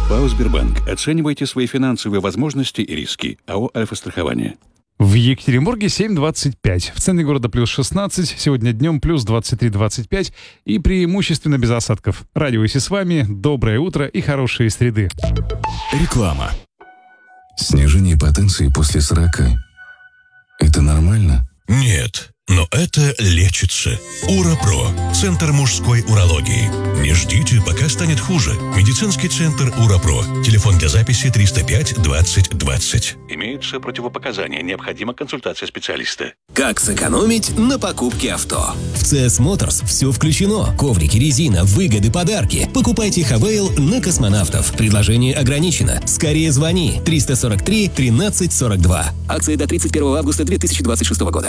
ПАО «Сбербанк». Оценивайте свои финансовые возможности и риски. АО «Альфа-страхование». В Екатеринбурге 7:25. В центре города плюс 16. Сегодня днем плюс 23-25. И преимущественно без осадков. Радио Иси с вами. Доброе утро и хорошие среды. Реклама. Снижение потенции после 40. Это нормально? Нет, но это лечится. УраПро. Центр мужской урологии. Не ждите, пока станет хуже. Медицинский центр УраПро. Телефон для записи 305 20 20. Имеются противопоказания. Необходима консультация специалиста. Как сэкономить на покупке авто? В CS Motors все включено. Коврики, резина, выгоды, подарки. Покупайте Хавейл на космонавтов. Предложение ограничено. Скорее звони. 343 13 42. Акция до 31 августа 2026 года.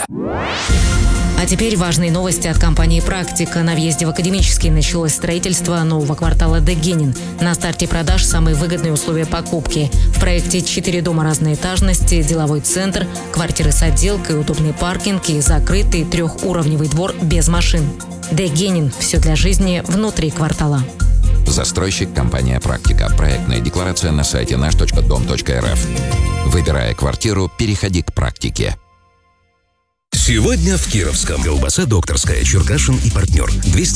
А теперь важные новости от компании «Практика». На въезде в Академический началось строительство нового квартала Дегенин. На старте продаж самые выгодные условия покупки. В проекте 4 дома разной этажности, деловой центр, квартиры с отделкой, удобный паркинг и закрытый 3-уровневый двор без машин. Дегенин. Все для жизни внутри квартала. Застройщик компания «Практика». Проектная декларация на сайте наш.дом.рф. Выбирая квартиру, переходи к «Практике». Сегодня в Кировском. Колбаса докторская, Черкашин и партнер.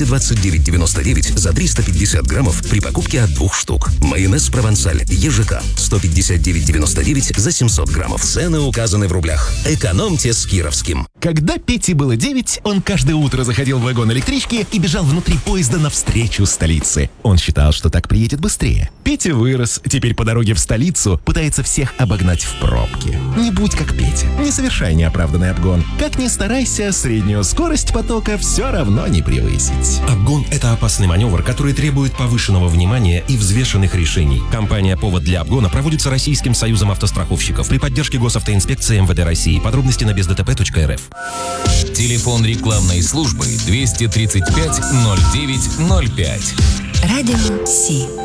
229,99 за 350 граммов при покупке от 2 штук. Майонез провансаль ЕЖК. 159,99 за 700 граммов. Цены указаны в рублях. Экономьте с Кировским. Когда Пете было 9, он каждое утро заходил в вагон электрички и бежал внутри поезда навстречу столице. Он считал, что так приедет быстрее. Петя вырос, теперь по дороге в столицу пытается всех обогнать в пробке. Не будь как Петя, не совершай неоправданный обгон. Как ни старайся, среднюю скорость потока все равно не превысить. Обгон – это опасный маневр, который требует повышенного внимания и взвешенных решений. Кампания «Повод для обгона» проводится Российским союзом автостраховщиков при поддержке Госавтоинспекции МВД России. Подробности на бездтп.рф. Телефон рекламной службы 235 09 05. Радио Си.